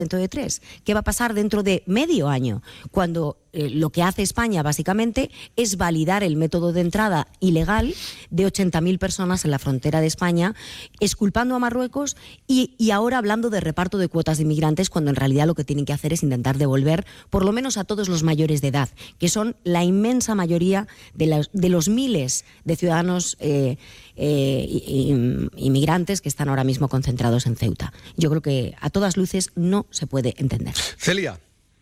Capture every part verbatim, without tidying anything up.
dentro de tres? ¿Qué va a pasar dentro de medio año? Cuando eh, lo que hace España básicamente es validar el método de entrada ilegal de ochenta mil personas en la frontera de España, exculpando a Marruecos y, y ahora hablando de reparto de cuotas de inmigrantes, cuando en realidad lo que tienen que hacer es intentar devolver por lo menos a todos los mayores de edad, que son la inmensa mayoría de, la, de los miles de ciudadanos eh, eh, inmigrantes que están ahora mismo concentrados en Ceuta. Yo creo que a todas luces no se puede entender. Celia.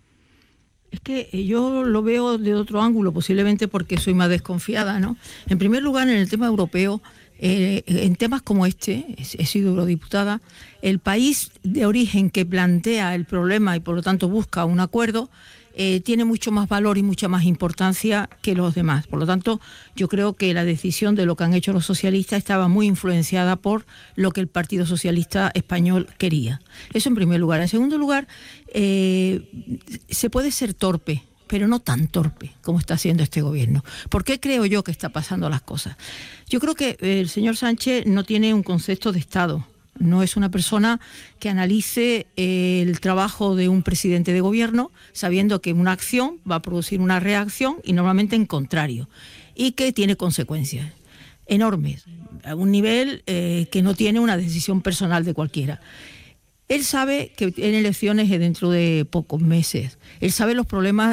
Es que yo lo veo de otro ángulo, posiblemente porque soy más desconfiada, ¿no? En primer lugar, en el tema europeo, eh, en temas como este, he sido eurodiputada, el país de origen que plantea el problema y por lo tanto busca un acuerdo, eh, tiene mucho más valor y mucha más importancia que los demás. Por lo tanto, yo creo que la decisión de lo que han hecho los socialistas estaba muy influenciada por lo que el Partido Socialista Español quería. Eso en primer lugar. En segundo lugar, eh, se puede ser torpe, pero no tan torpe como está haciendo este gobierno. ¿Por qué creo yo que está pasando las cosas? Yo creo que el señor Sánchez no tiene un concepto de Estado. No es una persona que analice el trabajo de un presidente de gobierno sabiendo que una acción va a producir una reacción y normalmente en contrario, y que tiene consecuencias enormes, a un nivel eh, que no tiene una decisión personal de cualquiera. Él sabe que tiene elecciones dentro de pocos meses. Él sabe los problemas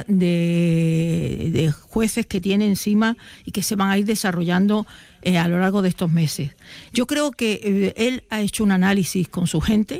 de, de jueces que tiene encima y que se van a ir desarrollando eh, a lo largo de estos meses. Yo creo que eh, él ha hecho un análisis con su gente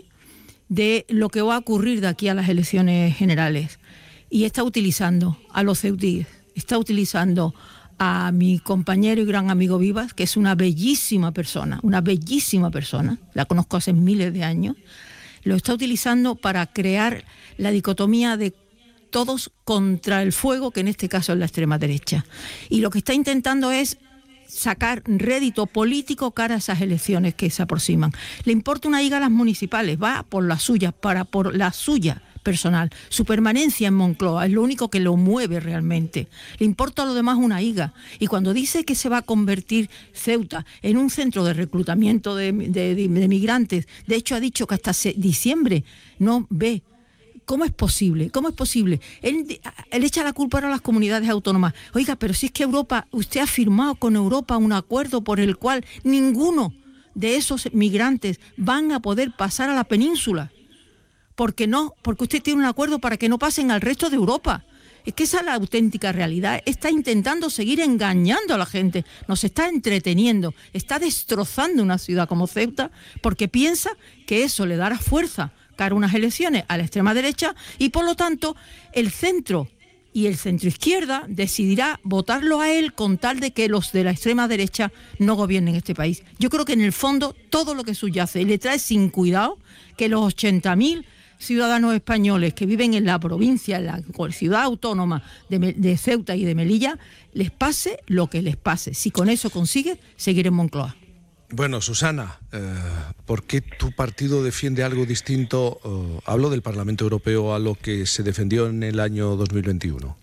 de lo que va a ocurrir de aquí a las elecciones generales y está utilizando a los ceutíes, está utilizando a mi compañero y gran amigo Vivas, que es una bellísima persona, una bellísima persona, la conozco hace miles de años. Lo está utilizando para crear la dicotomía de todos contra el fuego, que en este caso es la extrema derecha. Y lo que está intentando es sacar rédito político cara a esas elecciones que se aproximan. Le importa una higa a las municipales, va por la suya, para por la suya personal. Su permanencia en Moncloa es lo único que lo mueve realmente. Le importa a lo demás una higa. Y cuando dice que se va a convertir Ceuta en un centro de reclutamiento de, de, de, de migrantes, de hecho ha dicho que hasta se, diciembre no ve. ¿Cómo es posible? ¿Cómo es posible? Él, él echa la culpa a las comunidades autónomas. Oiga, pero si es que Europa, usted ha firmado con Europa un acuerdo por el cual ninguno de esos migrantes van a poder pasar a la península. ¿Por qué no? Porque usted tiene un acuerdo para que no pasen al resto de Europa. Es que esa es la auténtica realidad. Está intentando seguir engañando a la gente, nos está entreteniendo, está destrozando una ciudad como Ceuta porque piensa que eso le dará fuerza cara a unas elecciones a la extrema derecha y por lo tanto el centro y el centro izquierda decidirá votarlo a él con tal de que los de la extrema derecha no gobiernen este país. Yo creo que en el fondo todo lo que subyace y le trae sin cuidado que los ochenta mil ciudadanos españoles que viven en la provincia, en la ciudad autónoma de, de Ceuta y de Melilla, les pase lo que les pase. Si con eso consigue seguir en Moncloa. Bueno, Susana, eh, ¿por qué tu partido defiende algo distinto, eh, hablo del Parlamento Europeo, a lo que se defendió en el año dos mil veintiuno?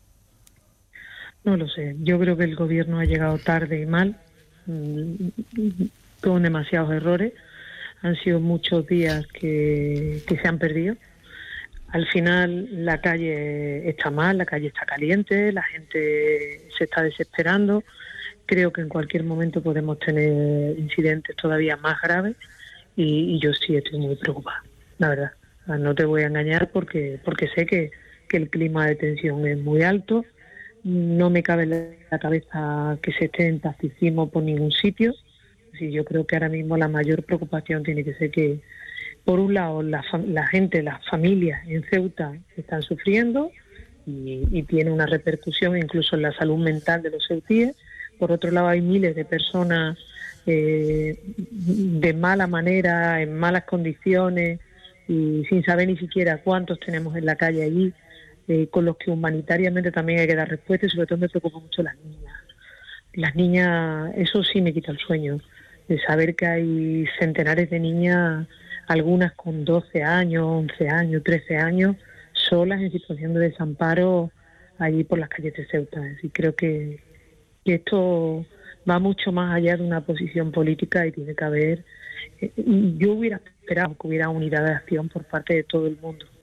No lo sé. Yo creo que el gobierno ha llegado tarde y mal, con demasiados errores. Han sido muchos días que, que se han perdido. Al final la calle está mal, la calle está caliente, la gente se está desesperando. Creo que en cualquier momento podemos tener incidentes todavía más graves y, y yo sí estoy muy preocupada, la verdad. No te voy a engañar porque porque sé que, que el clima de tensión es muy alto. No me cabe en la cabeza que se esté en tacticismo por ningún sitio. Sí, yo creo que ahora mismo la mayor preocupación tiene que ser que, por un lado, la, la gente, las familias en Ceuta están sufriendo y, y tiene una repercusión incluso en la salud mental de los ceutíes. Por otro lado, hay miles de personas eh, de mala manera, en malas condiciones y sin saber ni siquiera cuántos tenemos en la calle allí, eh, con los que humanitariamente también hay que dar respuesta y sobre todo me preocupa mucho las niñas. Las niñas, eso sí me quita el sueño, de saber que hay centenares de niñas, algunas con doce años, once años, trece años, solas en situación de desamparo allí por las calles de Ceuta. Y creo que, que esto va mucho más allá de una posición política y tiene que haber... Eh, yo hubiera esperado que hubiera unidad de acción por parte de todo el mundo,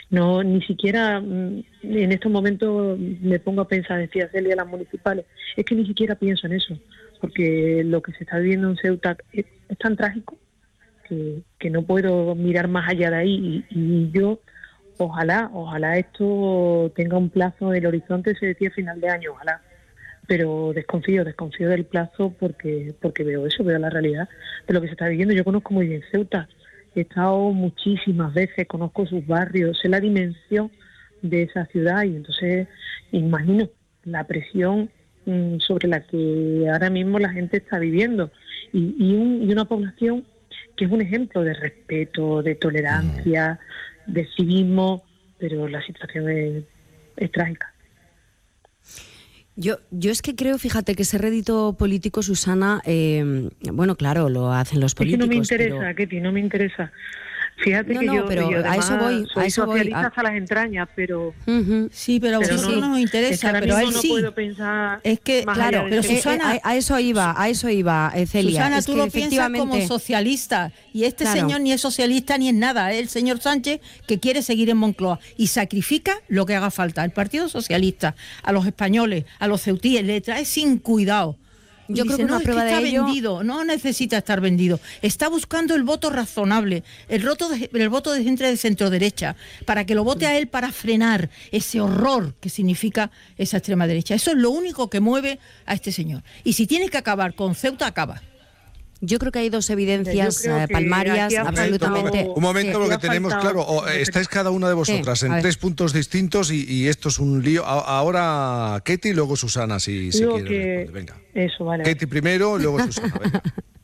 No, ni siquiera en estos momentos me pongo a pensar, decía Celia, las municipales, es que ni siquiera pienso en eso, porque lo que se está viviendo en Ceuta es, es tan trágico que, que no puedo mirar más allá de ahí y, y yo, ojalá, ojalá esto tenga un plazo, el horizonte se decía final de año, ojalá, pero desconfío, desconfío del plazo porque porque veo eso, veo la realidad de lo que se está viviendo. Yo conozco muy bien Ceuta, he estado muchísimas veces, conozco sus barrios, sé la dimensión de esa ciudad y entonces imagino la presión mmm, sobre la que ahora mismo la gente está viviendo y, y, un, y una población que es un ejemplo de respeto, de tolerancia, de civismo, pero la situación es, es trágica. Yo, yo es que creo, fíjate, que ese rédito político, Susana, eh, bueno, claro, lo hacen los políticos. Es que no me interesa, pero... Ketty, no me interesa. Fíjate no, que no, yo, pero yo a eso voy, soy a eso socialista voy. A... hasta las entrañas, pero... Uh-huh. Sí, pero a vosotros no, no nos interesa, pero a él no sí. puedo pensar es que, más claro, allá de pero eso. Susana... Eh, eh, a, a eso iba, a eso iba, eh, Celia. Susana, es tú que lo efectivamente... piensas como socialista y este claro. señor ni es socialista ni es nada, es el señor Sánchez que quiere seguir en Moncloa y sacrifica lo que haga falta. El Partido Socialista, a los españoles, a los ceutíes, le trae sin cuidado. Y Yo dice, creo que una no, prueba es que está de ello... vendido, no necesita estar vendido. Está buscando el voto razonable, el voto de, el voto de gente de centro derecha, para que lo vote a él para frenar ese horror que significa esa extrema derecha. Eso es lo único que mueve a este señor. Y si tiene que acabar con Ceuta, acaba. Yo creo que hay dos evidencias eh, que palmarias absolutamente... Un momento, sí. lo que tenemos claro, o, estáis cada una de vosotras sí, en tres puntos distintos y, y esto es un lío. A, ahora Ketty y luego Susana, si, si quiere que... responder. Venga. Eso, vale. Ketty primero, luego Susana, venga.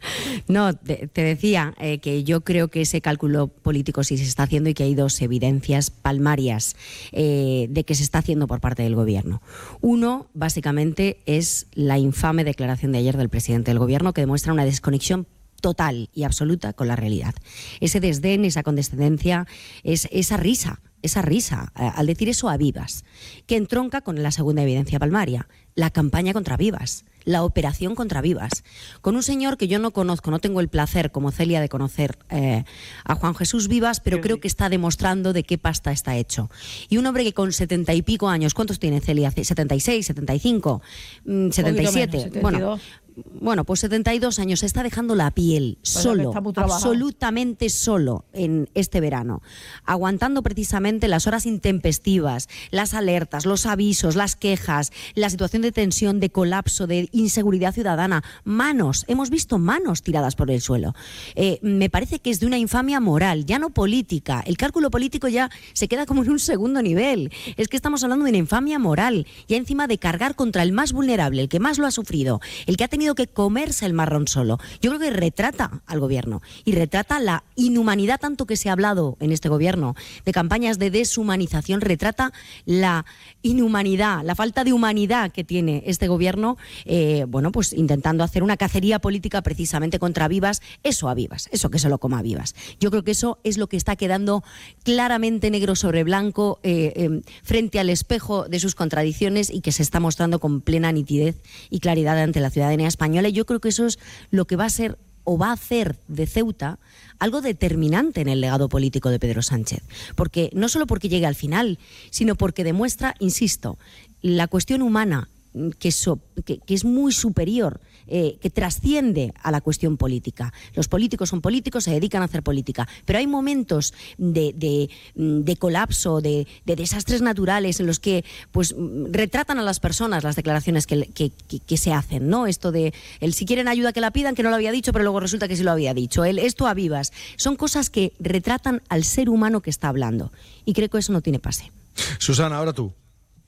No, te, te decía eh, que yo creo que ese cálculo político sí se está haciendo y que hay dos evidencias palmarias eh, de que se está haciendo por parte del gobierno. Uno, básicamente, es la infame declaración de ayer del presidente del gobierno que demuestra una desconexión total y absoluta con la realidad. Ese desdén, esa condescendencia, es, esa risa, esa risa, eh, al decir eso a Vivas, que entronca con la segunda evidencia palmaria, la campaña contra Vivas, la operación contra Vivas, con un señor que yo no conozco, no tengo el placer, como Celia, de conocer eh, a Juan Jesús Vivas, pero creo que está demostrando de qué pasta está hecho. Y un hombre que con setenta y pico años, ¿cuántos tiene Celia? ¿setenta y seis, setenta y cinco, setenta y siete? Menos, bueno, bueno, pues setenta y dos años, se está dejando la piel pues solo, absolutamente solo en este verano, aguantando precisamente las horas intempestivas, las alertas, los avisos, las quejas, la situación de tensión, de colapso, de inseguridad ciudadana, manos, hemos visto manos tiradas por el suelo. Eh, me parece que es de una infamia moral, ya no política. El cálculo político ya se queda como en un segundo nivel. Es que estamos hablando de una infamia moral, ya encima de cargar contra el más vulnerable, el que más lo ha sufrido, el que ha tenido que comerse el marrón solo. Yo creo que retrata al gobierno y retrata la inhumanidad, tanto que se ha hablado en este gobierno de campañas de deshumanización, retrata la inhumanidad, la falta de humanidad que tiene este gobierno, eh, bueno, pues intentando hacer una cacería política precisamente contra Vivas, eso a Vivas, eso que se lo coma a Vivas. Yo creo que eso es lo que está quedando claramente negro sobre blanco eh, eh, frente al espejo de sus contradicciones y que se está mostrando con plena nitidez y claridad ante la ciudadanía española. Y yo creo que eso es lo que va a ser o va a hacer de Ceuta algo determinante en el legado político de Pedro Sánchez. Porque no solo porque llegue al final, sino porque demuestra, insisto, la cuestión humana que, so, que, que es muy superior, eh, que trasciende a la cuestión política. Los políticos son políticos, se dedican a hacer política, pero hay momentos de, de, de colapso, de, de desastres naturales en los que pues retratan a las personas las declaraciones que, que, que, que se hacen, ¿no? Esto de el si quieren ayuda que la pidan, que no lo había dicho, pero luego resulta que sí lo había dicho. El esto a Vivas. Son cosas que retratan al ser humano que está hablando. Y creo que eso no tiene pase. Susana, ahora tú.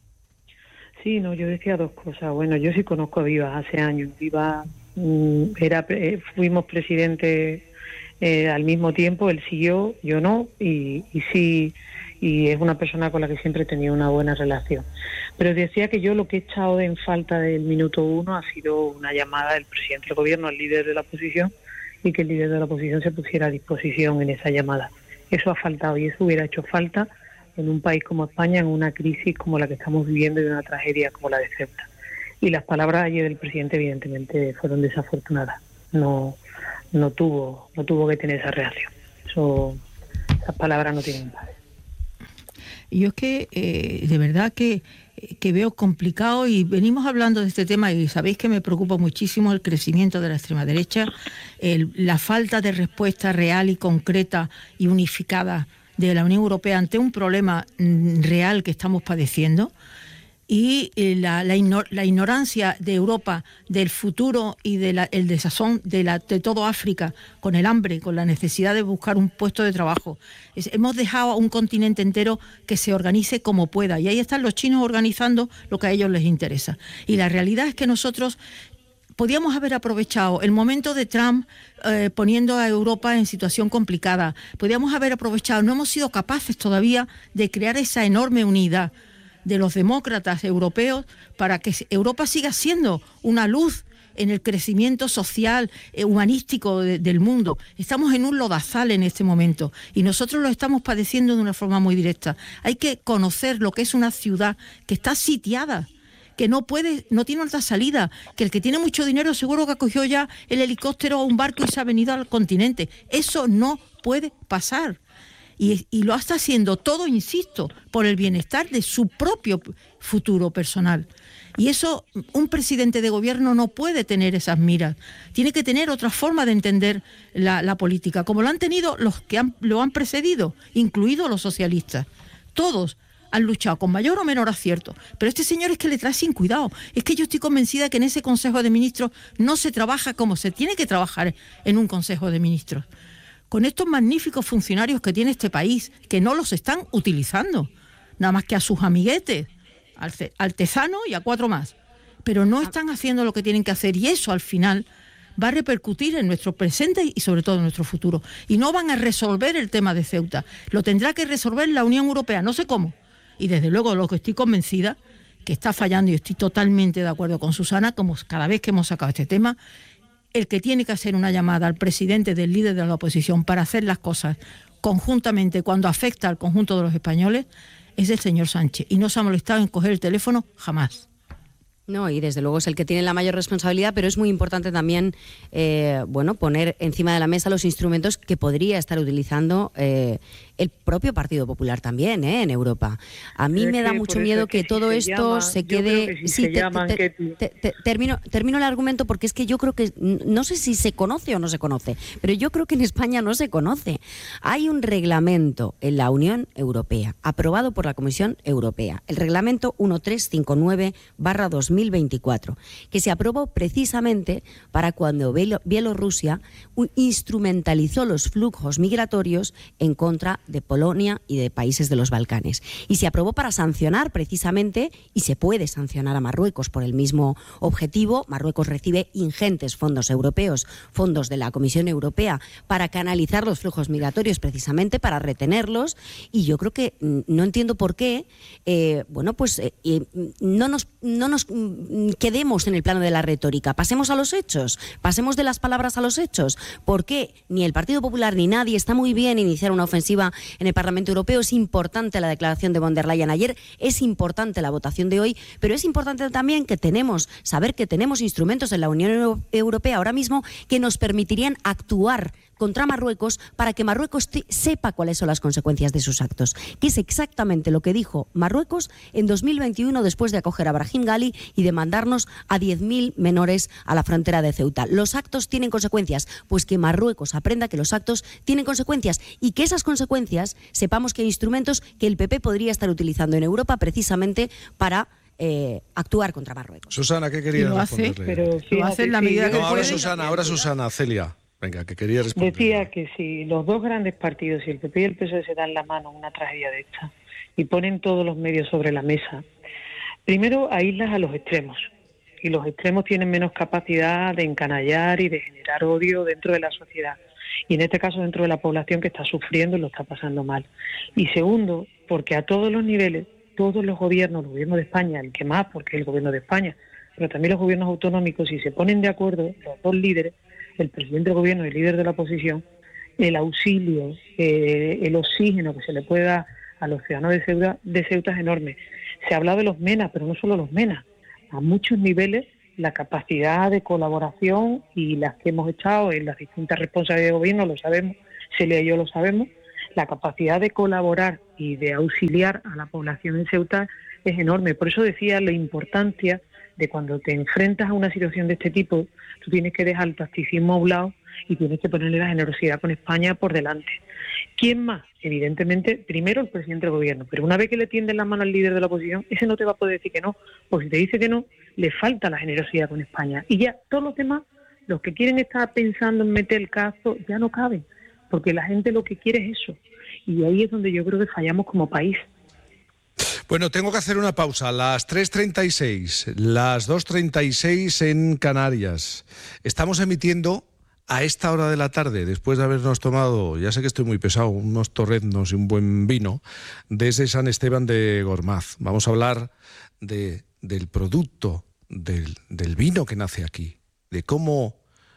Sí, no, yo decía dos cosas. Bueno, yo sí conozco a Vivas hace años. Vivas mmm, era, eh, fuimos presidentes eh, al mismo tiempo, él siguió, yo no, y, y sí, y es una persona con la que siempre he tenido una buena relación. Pero decía que yo lo que he echado en falta del minuto uno ha sido una llamada del presidente del gobierno al líder de la oposición y que el líder de la oposición se pusiera a disposición en esa llamada. Eso ha faltado y eso hubiera hecho falta en un país como España, en una crisis como la que estamos viviendo y de una tragedia como la de Ceuta. Y las palabras ayer del presidente evidentemente fueron desafortunadas. No, no tuvo, no tuvo que tener esa reacción. Eso, esas palabras no tienen base. Y yo es que, eh, de verdad que, que veo complicado, y venimos hablando de este tema y sabéis que me preocupa muchísimo el crecimiento de la extrema derecha, el, la falta de respuesta real y concreta y unificada de la Unión Europea ante un problema mm, real que estamos padeciendo. Y eh, la, la, igno, la ignorancia de Europa del futuro y del de desazón de, la, de todo África, con el hambre, con la necesidad de buscar un puesto de trabajo. Es, hemos dejado a un continente entero que se organice como pueda, y ahí están los chinos organizando lo que a ellos les interesa. Y la realidad es que nosotros podíamos haber aprovechado el momento de Trump eh, poniendo a Europa en situación complicada. Podíamos haber aprovechado, no hemos sido capaces todavía de crear esa enorme unidad de los demócratas europeos para que Europa siga siendo una luz en el crecimiento social, eh, humanístico de, del mundo. Estamos en un lodazal en este momento y nosotros lo estamos padeciendo de una forma muy directa. Hay que conocer lo que es una ciudad que está sitiada, que no puede, no tiene otra salida, que el que tiene mucho dinero seguro que acogió ya el helicóptero o un barco y se ha venido al continente. Eso no puede pasar. Y, y lo está haciendo todo, insisto, por el bienestar de su propio futuro personal. Y eso, un presidente de gobierno no puede tener esas miras. Tiene que tener otra forma de entender la, la política, como lo han tenido los que han, lo han precedido, incluidos los socialistas. Todos han luchado con mayor o menor acierto. Pero este señor es que le trae sin cuidado. Es que yo estoy convencida de que en ese Consejo de Ministros no se trabaja como se tiene que trabajar en un Consejo de Ministros. Con estos magníficos funcionarios que tiene este país, que no los están utilizando, nada más que a sus amiguetes, al, al Tezano y a cuatro más, pero no están haciendo lo que tienen que hacer, y eso al final va a repercutir en nuestro presente y sobre todo en nuestro futuro. Y no van a resolver el tema de Ceuta, lo tendrá que resolver la Unión Europea, no sé cómo. Y desde luego lo que estoy convencida, que está fallando, y estoy totalmente de acuerdo con Susana, como cada vez que hemos sacado este tema, el que tiene que hacer una llamada al presidente del líder de la oposición para hacer las cosas conjuntamente cuando afecta al conjunto de los españoles es el señor Sánchez. Y no se ha molestado en coger el teléfono jamás. No, y desde luego es el que tiene la mayor responsabilidad, pero es muy importante también eh, bueno, poner encima de la mesa los instrumentos que podría estar utilizando eh, el propio Partido Popular también eh, en Europa. A mí es me da que, mucho miedo que, que si todo esto se, llama, se quede... Si sí, se te, llaman, te, te, te, te, termino, termino el argumento porque es que yo creo que, no sé si se conoce o no se conoce, pero yo creo que en España no se conoce. Hay un reglamento en la Unión Europea, aprobado por la Comisión Europea, el reglamento trescientos cincuenta y nueve barra dos mil veinticuatro, que se aprobó precisamente para cuando Bielorrusia instrumentalizó los flujos migratorios en contra de Polonia y de países de los Balcanes. Y se aprobó para sancionar precisamente, y se puede sancionar a Marruecos por el mismo objetivo. Marruecos recibe ingentes fondos europeos, fondos de la Comisión Europea, para canalizar los flujos migratorios, precisamente para retenerlos. Y yo creo que no entiendo por qué, eh, bueno, pues eh, no nos, no nos quedemos en el plano de la retórica, pasemos a los hechos, pasemos de las palabras a los hechos. ¿Por qué ni el Partido Popular ni nadie? Está muy bien iniciar una ofensiva en el Parlamento Europeo, es importante la declaración de von der Leyen ayer, es importante la votación de hoy, pero es importante también que tenemos, saber que tenemos instrumentos en la Unión Europea ahora mismo que nos permitirían actuar contra Marruecos para que Marruecos sepa cuáles son las consecuencias de sus actos, que es exactamente lo que dijo Marruecos en dos mil veintiuno después de acoger a Brahim Ghali y de mandarnos a diez mil menores a la frontera de Ceuta. Los actos tienen consecuencias, pues que Marruecos aprenda que los actos tienen consecuencias y que esas consecuencias sepamos que hay instrumentos que el P P podría estar utilizando en Europa precisamente para Eh, actuar contra Marruecos. Susana, ¿qué querías responderle? Hace, pero lo hace en la medida no, que ahora puede. Susana, ahora Susana, Celia. Venga, que quería responder. Decía que si los dos grandes partidos, si el P P y el P S O E se dan la mano en una tragedia de esta y ponen todos los medios sobre la mesa, primero aíslas a los extremos. Y los extremos tienen menos capacidad de encanallar y de generar odio dentro de la sociedad. Y en este caso dentro de la población que está sufriendo y lo está pasando mal. Y segundo, porque a todos los niveles, todos los gobiernos, el gobierno de España, el que más, porque es el gobierno de España, pero también los gobiernos autonómicos, si se ponen de acuerdo los dos líderes, el presidente del gobierno y el líder de la oposición, el auxilio, eh, el oxígeno que se le puede dar a los ciudadanos de Ceuta, de Ceuta es enorme. Se habla de los MENA, pero no solo los MENA, a muchos niveles la capacidad de colaboración y las que hemos estado en las distintas responsabilidades de gobierno, lo sabemos, Celia y yo lo sabemos, la capacidad de colaborar y de auxiliar a la población en Ceuta es enorme. Por eso decía la importancia de cuando te enfrentas a una situación de este tipo, tú tienes que dejar el tacticismo a un lado y tienes que ponerle la generosidad con España por delante. ¿Quién más? Evidentemente, primero el presidente del gobierno, pero una vez que le tienden la mano al líder de la oposición, ese no te va a poder decir que no, porque si te dice que no, le falta la generosidad con España. Y ya todos los demás, los que quieren estar pensando en meter el cazo, ya no caben, porque la gente lo que quiere es eso. Y ahí es donde yo creo que fallamos como país. Bueno, tengo que hacer una pausa. Las tres treinta y seis, las dos treinta y seis en Canarias. Estamos emitiendo a esta hora de la tarde, después de habernos tomado, ya sé que estoy muy pesado, unos torreznos y un buen vino, desde San Esteban de Gormaz. Vamos a hablar de, del producto, del, del vino que nace aquí, de cómo...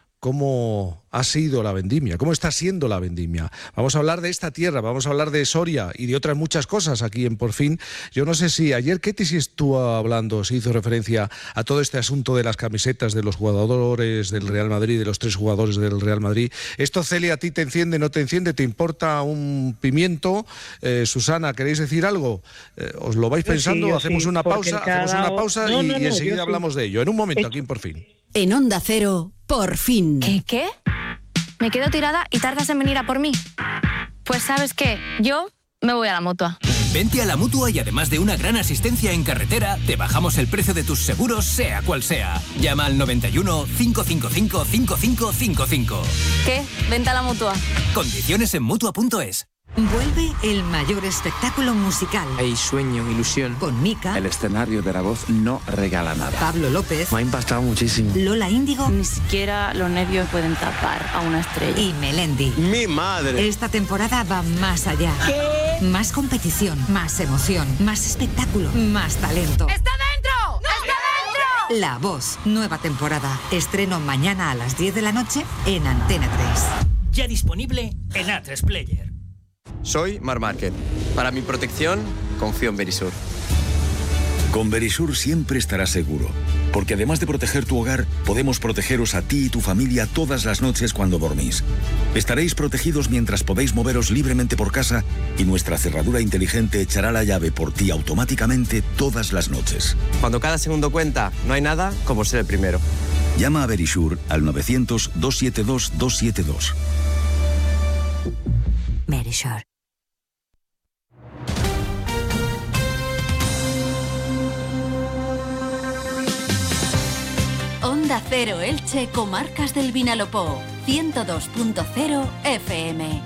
cómo ha sido la vendimia, cómo está siendo la vendimia. Vamos a hablar de esta tierra, vamos a hablar de Soria y de otras muchas cosas aquí en Por Fin. Yo no sé si ayer Ketty sí estuvo hablando, se hizo referencia a todo este asunto de las camisetas de los jugadores del Real Madrid, de los tres jugadores del Real Madrid. Esto, Celia, ¿a ti te enciende, no te enciende? ¿Te importa un pimiento? Eh, Susana, ¿queréis decir algo? Eh, ¿Os lo vais pensando? Sí, hacemos sí, una pausa, hacemos una pausa no, y, no, no, y enseguida yo hablamos sí. de ello. En un momento, aquí en Por Fin. En Onda Cero, Por Fin. ¿Qué, qué? ¿Me quedo tirada y tardas en venir a por mí? Pues ¿sabes qué? Yo me voy a la Mutua. Vente a la Mutua y además de una gran asistencia en carretera, te bajamos el precio de tus seguros, sea cual sea. Llama al noventa y uno, cinco cinco cinco, cinco cinco cinco cinco. ¿Qué? Vente a la Mutua. Condiciones en Mutua punto es. Vuelve el mayor espectáculo musical. Hay sueño, ilusión. Con Mika. El escenario de La Voz no regala nada. Pablo López. Me ha impactado muchísimo. Lola Índigo. Ni siquiera los nervios pueden tapar a una estrella. Y Melendi. ¡Mi madre! Esta temporada va más allá. ¿Qué? Más competición, más emoción, más espectáculo, más talento. ¡Está dentro! ¡Está dentro! La Voz, nueva temporada. Estreno mañana a las diez de la noche en Antena tres. Ya disponible en A tres Player. Soy Mar Márquez. Para mi protección, confío en Verisur. Con Verisur siempre estarás seguro, porque además de proteger tu hogar, podemos protegeros a ti y tu familia todas las noches cuando dormís. Estaréis protegidos mientras podéis moveros libremente por casa y nuestra cerradura inteligente echará la llave por ti automáticamente todas las noches. Cuando cada segundo cuenta, no hay nada como ser el primero. Llama a Verisur al novecientos, doscientos setenta y dos, doscientos setenta y dos. Verisur. Onda Cero Elche, Comarcas del Vinalopó, ciento dos punto cero F M.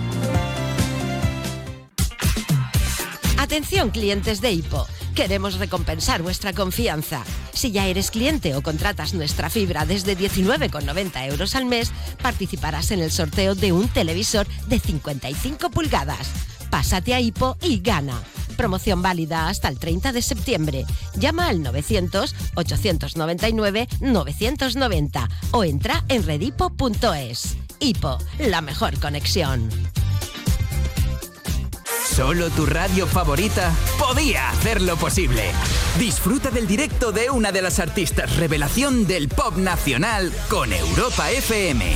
Atención, clientes de Hipo. Queremos recompensar vuestra confianza. Si ya eres cliente o contratas nuestra fibra desde diecinueve con noventa euros al mes, participarás en el sorteo de un televisor de cincuenta y cinco pulgadas. Pásate a Hipo y gana. Promoción válida hasta el treinta de septiembre. Llama al novecientos, ochocientos noventa y nueve, novecientos noventa o entra en redipo punto es. Hipo, la mejor conexión. Solo tu radio favorita podía hacerlo posible. Disfruta del directo de una de las artistas revelación del pop nacional con Europa F M.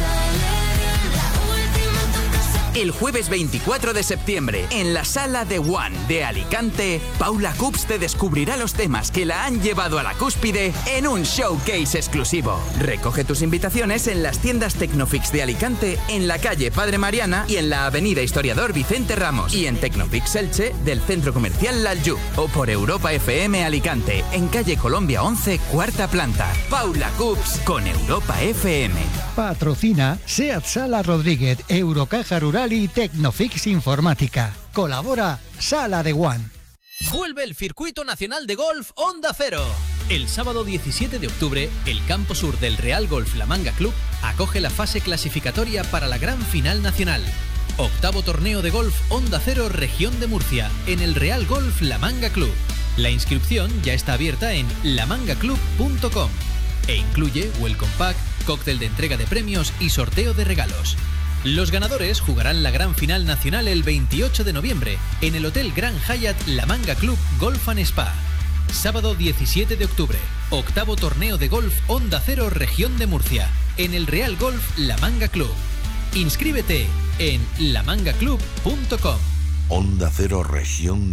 El jueves veinticuatro de septiembre, en la Sala de One de Alicante, Paula Cups te descubrirá los temas que la han llevado a la cúspide en un showcase exclusivo. Recoge tus invitaciones en las tiendas Tecnofix de Alicante, en la calle Padre Mariana y en la avenida Historiador Vicente Ramos, y en Tecnofix Elche del Centro Comercial Lalju, o por Europa F M Alicante, en calle Colombia once, cuarta planta. Paula Cups con Europa F M. Patrocina SEAT Sala Rodríguez, Eurocaja Rural y Tecnofix Informática. Colabora Sala de One. Vuelve el Circuito Nacional de Golf Onda Cero. El sábado diecisiete de octubre, el campo sur del Real Golf La Manga Club acoge la fase clasificatoria para la gran final nacional. Octavo torneo de golf Onda Cero Región de Murcia, en el Real Golf La Manga Club. La inscripción ya está abierta en la manga club punto com e incluye Welcome Pack, cóctel de entrega de premios y sorteo de regalos. Los ganadores jugarán la gran final nacional el veintiocho de noviembre en el Hotel Grand Hyatt La Manga Club Golf and Spa. Sábado diecisiete de octubre, octavo torneo de golf Onda Cero Región de Murcia, en el Real Golf La Manga Club. Inscríbete en la manga club punto com. Onda Cero, región de